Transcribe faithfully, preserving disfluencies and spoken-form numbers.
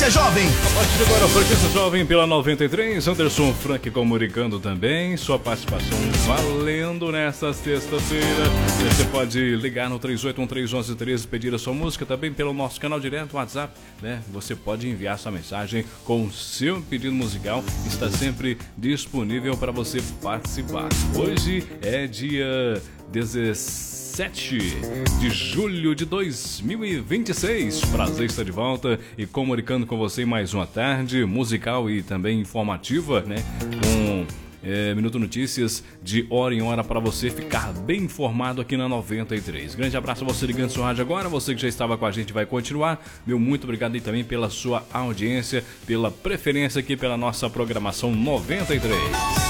Frequência Jovem. A partir de agora, Frequência Jovem pela noventa e três, Anderson Frank comunicando também, sua participação valendo nesta sexta-feira. Você pode ligar no três oito um três um um três e pedir a sua música, também pelo nosso canal direto, WhatsApp, né? Você pode enviar sua mensagem com o seu pedido musical, está sempre disponível para você participar. Hoje é dia dezessete de julho de dois mil e vinte e seis. Prazer estar de volta e comunicando com você em mais uma tarde musical e também informativa, né? Com é, Minuto Notícias de hora em hora para você ficar bem informado aqui na noventa e três. Grande abraço a você ligando seu rádio agora, você que já estava com a gente vai continuar. Meu muito obrigado aí também pela sua audiência, pela preferência aqui pela nossa programação noventa e três.